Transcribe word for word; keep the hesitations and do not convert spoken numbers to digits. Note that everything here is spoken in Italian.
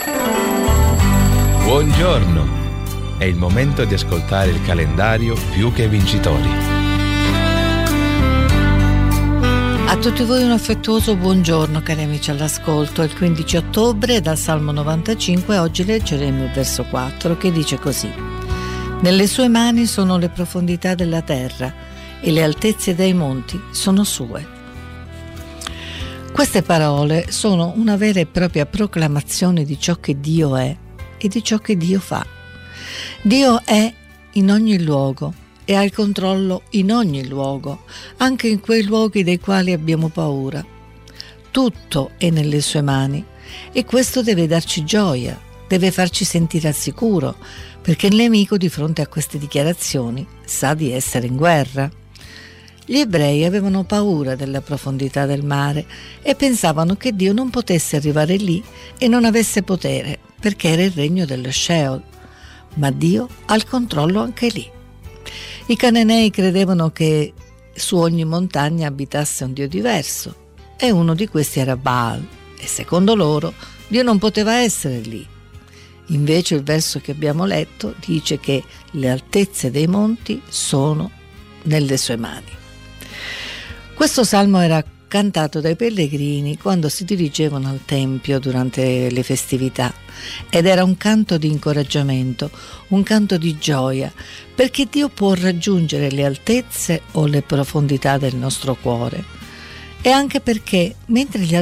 Buongiorno! È il momento di ascoltare il calendario Più che Vincitori. A tutti voi un affettuoso buongiorno, cari amici all'ascolto. È il quindici ottobre, dal Salmo novantacinque, oggi leggeremo il verso quattro che dice così: Nelle sue mani sono le profondità della terra e le altezze dei monti sono sue. Queste parole sono una vera e propria proclamazione di ciò che Dio è e di ciò che Dio fa. Dio è in ogni luogo e ha il controllo in ogni luogo, anche in quei luoghi dei quali abbiamo paura. Tutto è nelle sue mani e questo deve darci gioia, deve farci sentire al sicuro, perché il nemico di fronte a queste dichiarazioni sa di essere in guerra. Gli ebrei avevano paura della profondità del mare e pensavano che Dio non potesse arrivare lì e non avesse potere, perché era il regno dello Sheol. Ma Dio ha il controllo anche lì. I cananei credevano che su ogni montagna abitasse un Dio diverso, e uno di questi era Baal, e secondo loro Dio non poteva essere lì. Invece il verso che abbiamo letto dice che le altezze dei monti sono nelle sue mani. Questo salmo era cantato dai pellegrini quando si dirigevano al Tempio durante le festività ed era un canto di incoraggiamento, un canto di gioia, perché Dio può raggiungere le altezze o le profondità del nostro cuore, e anche perché mentre gli